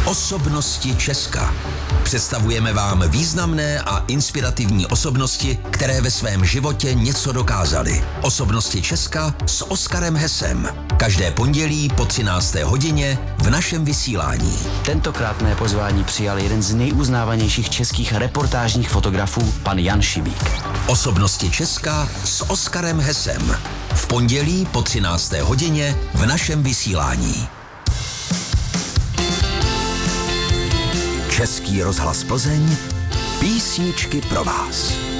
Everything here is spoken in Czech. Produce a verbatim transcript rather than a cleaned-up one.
Osobnosti Česka. Představujeme vám významné a inspirativní osobnosti, které ve svém životě něco dokázaly. Osobnosti Česka s Oskarem Hesem. Každé pondělí po třinácté hodině v našem vysílání. Tentokrát mé pozvání přijal jeden z nejuznávanějších českých reportážních fotografů, pan Jan Šibík. Osobnosti Česka s Oskarem Hesem. V pondělí po třinácté hodině v našem vysílání. Český rozhlas Plzeň, písničky pro vás.